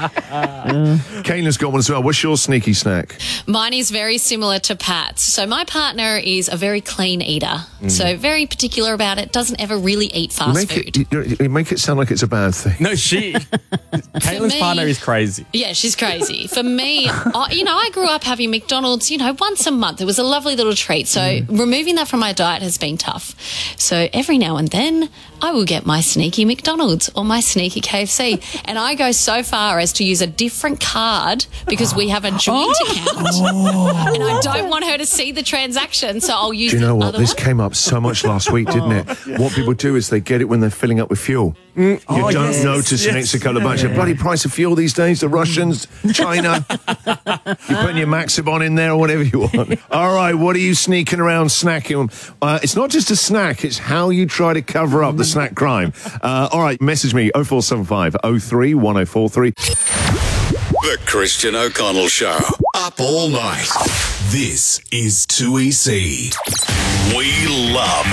Caitlin's got one as well. What's your sneaky snack? Mine is very similar to Pat's. So my partner is a very clean eater. So very particular about it. Doesn't ever really eat fast food. You make it sound like it's a bad thing. No, Caitlin's partner is crazy. Yeah, she's crazy. For me, I grew up having McDonald's, once a month. It was a lovely little treat. So removing that from my diet has been tough. So every now and then I will get my sneaky McDonald's or my sneaky KFC. And I go so far as to use a different card because we have a joint account. And I don't want her to see the transaction, so I'll use Do you know what? other This one. came up so much last week, didn't it? What people do is they get it when they're filling up with fuel. You don't notice an extra couple of bucks. The bloody price of fuel these days, the Russians, China. You're putting your Maximon in there or whatever you want. All right, what are you sneaking around snacking? It's not just a snack, it's how you try to cover up the snack crime. All right, message me, 0475 03 1043. The Christian O'Connell Show. Up all night. This is 2EC. We love